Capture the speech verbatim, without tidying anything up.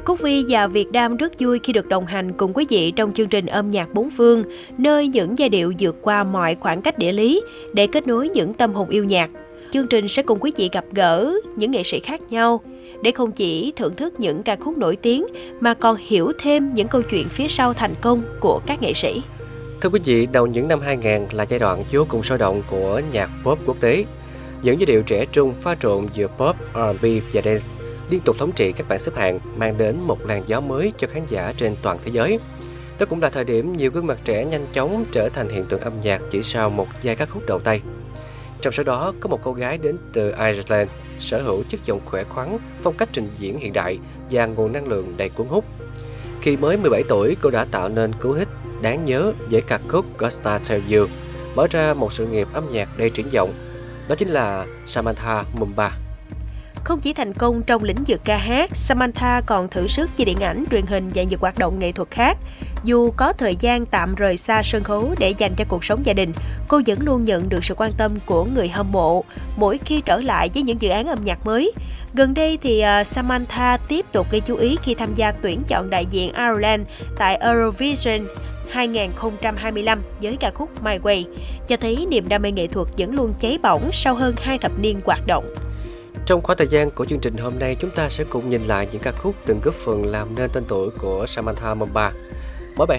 Cúc Vi và Việt Nam rất vui khi được đồng hành cùng quý vị trong chương trình âm nhạc bốn phương, nơi những giai điệu vượt qua mọi khoảng cách địa lý để kết nối những tâm hồn yêu nhạc. Chương trình sẽ cùng quý vị gặp gỡ những nghệ sĩ khác nhau để không chỉ thưởng thức những ca khúc nổi tiếng mà còn hiểu thêm những câu chuyện phía sau thành công của các nghệ sĩ. Thưa quý vị, đầu những năm hai nghìn là giai đoạn vô cùng sôi động của nhạc pop quốc tế. Những giai điệu trẻ trung pha trộn giữa pop, R and B và dance liên tục thống trị các bảng xếp hạng, mang đến một làn gió mới cho khán giả trên toàn thế giới. Đó cũng là thời điểm nhiều gương mặt trẻ nhanh chóng trở thành hiện tượng âm nhạc chỉ sau một vài ca khúc đầu tay. Trong số đó có một cô gái đến từ Ireland, sở hữu chất giọng khỏe khoắn, phong cách trình diễn hiện đại và nguồn năng lượng đầy cuốn hút. Khi mới mười bảy tuổi, cô đã tạo nên cú hit đáng nhớ với ca khúc Gotta Tell You, mở ra một sự nghiệp âm nhạc đầy triển vọng. Đó chính là Samantha Mumba. Không chỉ thành công trong lĩnh vực ca hát, Samantha còn thử sức với điện ảnh, truyền hình và nhiều hoạt động nghệ thuật khác. Dù có thời gian tạm rời xa sân khấu để dành cho cuộc sống gia đình, cô vẫn luôn nhận được sự quan tâm của người hâm mộ mỗi khi trở lại với những dự án âm nhạc mới. Gần đây thì Samantha tiếp tục gây chú ý khi tham gia tuyển chọn đại diện Ireland tại Eurovision hai không hai lăm với ca khúc My Way, cho thấy niềm đam mê nghệ thuật vẫn luôn cháy bỏng sau hơn hai thập niên hoạt động. Trong khoảng thời gian của chương trình hôm nay, chúng ta sẽ cùng nhìn lại những ca khúc từng góp phần làm nên tên tuổi của Samantha Mumba. Mỗi bài